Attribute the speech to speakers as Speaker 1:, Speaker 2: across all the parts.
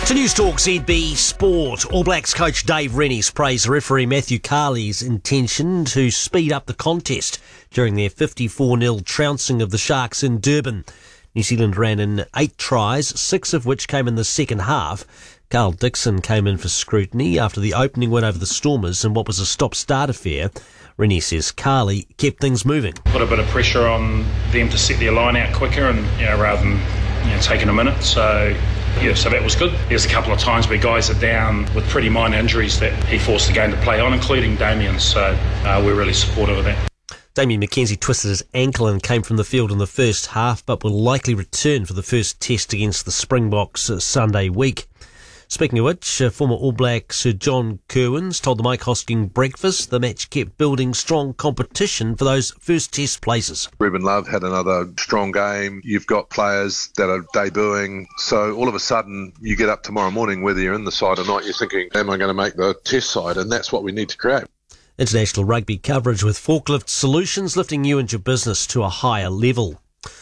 Speaker 1: To News Talk ZB Sport, All Blacks coach Dave Rennies praised referee Matthew Carley's intention to speed up the contest during their 54-0 trouncing of the Sharks in Durban. New Zealand ran in 8 tries, 6 of which came in the second half. Carl Dixon came in for scrutiny after the opening win over the Stormers in what was a stop-start affair. Rennie says Carley kept things moving.
Speaker 2: Put a bit of pressure on them to set their line out quicker and rather than taking a minute. So that was good. There's a couple of times where guys are down with pretty minor injuries that he forced the game to play on, including Damien. So we're really supportive of that.
Speaker 1: Damien McKenzie twisted his ankle and came from the field in the first half, but will likely return for the first test against the Springboks Sunday week. Speaking of which, former All Black Sir John Kerwins told the Mike Hosking breakfast the match kept building strong competition for those first test places.
Speaker 3: Ruben Love had another strong game. You've got players that are debuting. So all of a sudden, you get up tomorrow morning, whether you're in the side or not, you're thinking, am I going to make the test side? And that's what we need to create.
Speaker 1: International rugby coverage with Forklift Solutions lifting you and your business to a higher level.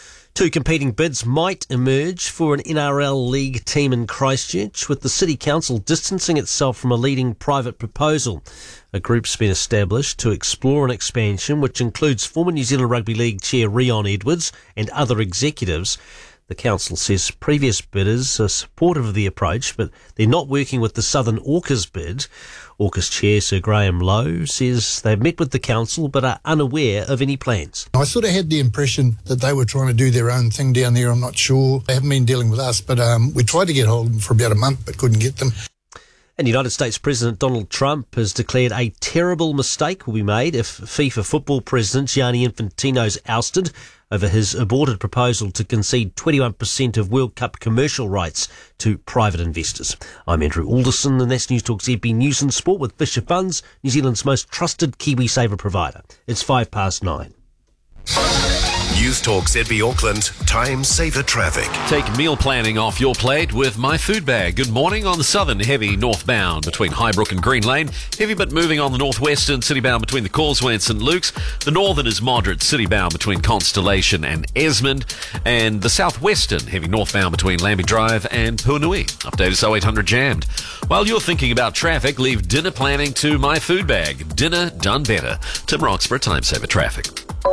Speaker 1: 2 competing bids might emerge for an NRL League team in Christchurch, with the City Council distancing itself from a leading private proposal. A group's been established to explore an expansion which includes former New Zealand Rugby League chair Rion Edwards and other executives. The council says previous bidders are supportive of the approach, but they're not working with the Southern Orcas bid. Orcas chair Sir Graham Lowe says they've met with the council but are unaware of any plans.
Speaker 4: I sort of had the impression that they were trying to do their own thing down there. I'm not sure. They haven't been dealing with us, but we tried to get hold of them for about a month but couldn't get them.
Speaker 1: And United States President Donald Trump has declared a terrible mistake will be made if FIFA football president Gianni Infantino is ousted over his aborted proposal to concede 21% of World Cup commercial rights to private investors. I'm Andrew Alderson, and that's News Talk ZB News and Sport with Fisher Funds, New Zealand's most trusted KiwiSaver provider. It's 9:05.
Speaker 5: News Talk ZB Auckland, time saver traffic.
Speaker 6: Take meal planning off your plate with My Food Bag. Good morning on the southern heavy northbound between Highbrook and Green Lane. Heavy but moving on the northwestern citybound between the Causeway and St Luke's. The northern is moderate citybound between Constellation and Esmond. And the southwestern heavy northbound between Lambie Drive and Puanui. Update is 0800 jammed. While you're thinking about traffic, leave dinner planning to My Food Bag. Dinner done better. Tim Roxburgh, time saver traffic.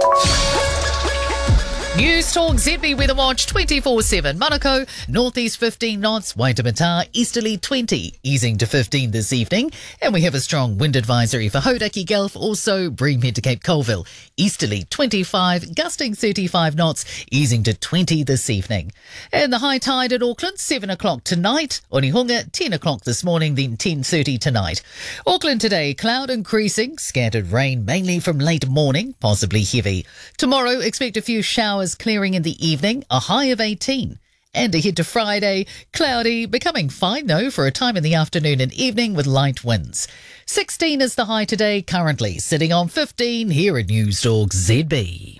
Speaker 7: News Talk ZB Weather Watch 24/7. Manukau, northeast 15 knots. Waitemata, easterly 20, easing to 15 this evening. And we have a strong wind advisory for Hauraki Gulf, also Breamhead to Cape Colville. Easterly 25, gusting 35 knots, easing to 20 this evening. And the high tide at Auckland, 7 o'clock tonight. Onehunga, 10 o'clock this morning, then 10:30 tonight. Auckland today, cloud increasing, scattered rain mainly from late morning, possibly heavy. Tomorrow, expect a few showers clearing in the evening, a high of 18. And ahead to Friday, cloudy, becoming fine though for a time in the afternoon and evening with light winds. 16 is the high today, currently sitting on 15 here at News Talk ZB.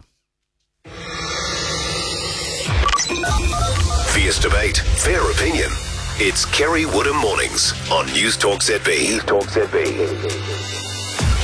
Speaker 5: Fierce debate, fair opinion. It's Kerry Woodham Mornings on News Talk ZB. News Talk ZB.